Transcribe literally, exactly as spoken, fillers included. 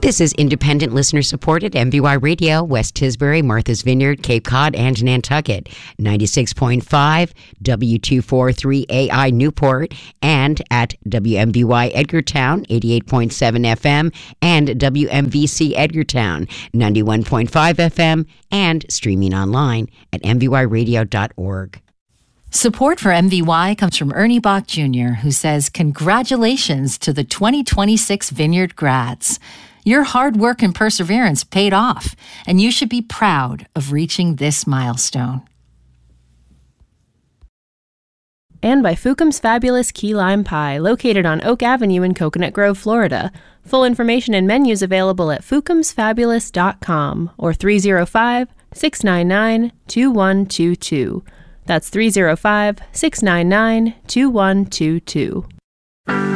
This is independent listener-supported M V Y Radio, West Tisbury, Martha's Vineyard, Cape Cod, and Nantucket. ninety-six point five, W two forty-three A I Newport, and at W M V Y Edgartown, eighty-eight point seven F M, and W M V C Edgartown, ninety-one point five F M, and streaming online at m v y radio dot org. Support for M V Y comes from Ernie Bach Junior, who says, congratulations to the twenty twenty-six Vineyard grads. Your hard work and perseverance paid off, and you should be proud of reaching this milestone. And by Fukum's Fabulous Key Lime Pie, located on Oak Avenue in Coconut Grove, Florida. Full information and menus available at fukums fabulous dot com or three oh five, six nine nine, two one two two. That's three oh five, six nine nine, two one two two.